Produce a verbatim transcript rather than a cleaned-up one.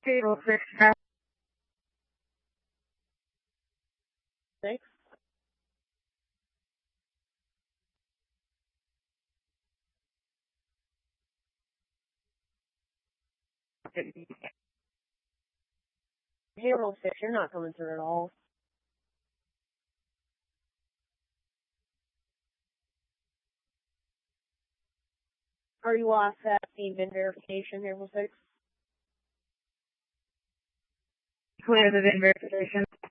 Table six, traffic. Six. Zero six, you're not coming through at all. Are you off that the VIN verification, Zero six? Clear the VIN verification.